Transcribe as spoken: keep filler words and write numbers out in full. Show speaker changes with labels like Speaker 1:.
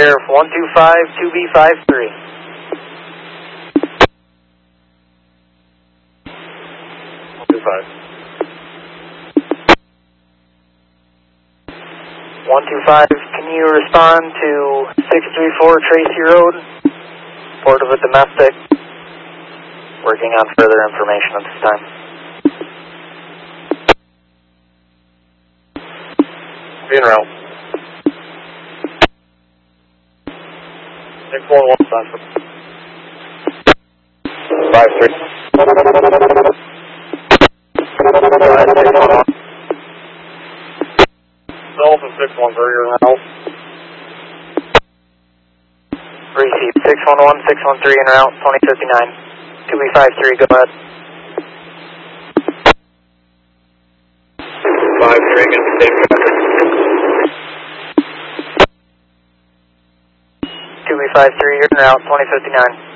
Speaker 1: Sheriff one two five, two B five three.
Speaker 2: one two five.
Speaker 1: one two five, can you respond to six three four Tracy Road, report of a domestic? Working on further information at this time.
Speaker 2: Being around. six one one, Central. five three. Dolphin six one three, you're out.
Speaker 1: Receive six one one, six one three en route, twenty fifty-nine. two B five three, go ahead.
Speaker 2: five three, against the same traffic.
Speaker 1: two B five three, you're en route, twenty fifty-nine.